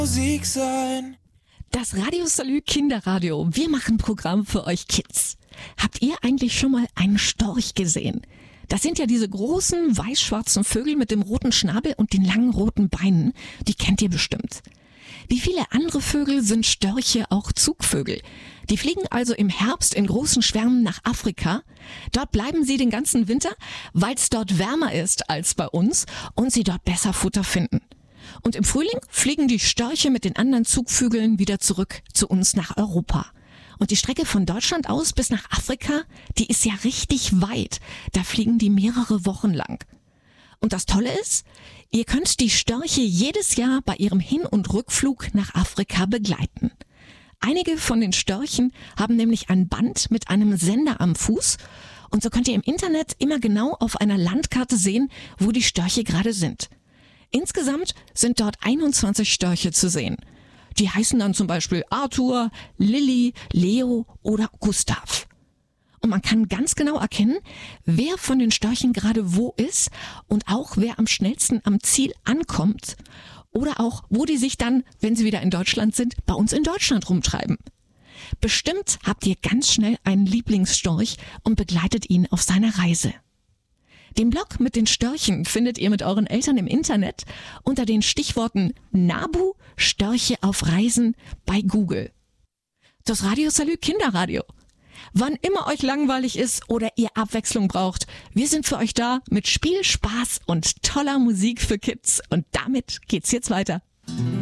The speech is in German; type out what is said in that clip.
Musik sein. Das Radio Salü Kinderradio. Wir machen Programm für euch Kids. Habt ihr eigentlich schon mal einen Storch gesehen? Das sind ja diese großen, weiß-schwarzen Vögel mit dem roten Schnabel und den langen roten Beinen. Die kennt ihr bestimmt. Wie viele andere Vögel sind Störche auch Zugvögel. Die fliegen also im Herbst in großen Schwärmen nach Afrika. Dort bleiben sie den ganzen Winter, weil es dort wärmer ist als bei uns und sie dort besser Futter finden. Und im Frühling fliegen die Störche mit den anderen Zugvögeln wieder zurück zu uns nach Europa. Und die Strecke von Deutschland aus bis nach Afrika, die ist ja richtig weit. Da fliegen die mehrere Wochen lang. Und das Tolle ist, ihr könnt die Störche jedes Jahr bei ihrem Hin- und Rückflug nach Afrika begleiten. Einige von den Störchen haben nämlich ein Band mit einem Sender am Fuß und so könnt ihr im Internet immer genau auf einer Landkarte sehen, wo die Störche gerade sind. Insgesamt sind dort 21 Störche zu sehen. Die heißen dann zum Beispiel Arthur, Lilly, Leo oder Gustav. Und man kann ganz genau erkennen, wer von den Störchen gerade wo ist und auch wer am schnellsten am Ziel ankommt oder auch, wo die sich dann, wenn sie wieder in Deutschland sind, bei uns in Deutschland rumtreiben. Bestimmt habt ihr ganz schnell einen Lieblingsstorch und begleitet ihn auf seiner Reise. Den Blog mit den Störchen findet ihr mit euren Eltern im Internet unter den Stichworten NABU Störche auf Reisen bei Google. Das Radio Salü Kinderradio. Wann immer euch langweilig ist oder ihr Abwechslung braucht, wir sind für euch da mit Spiel, Spaß und toller Musik für Kids. Und damit geht's jetzt weiter.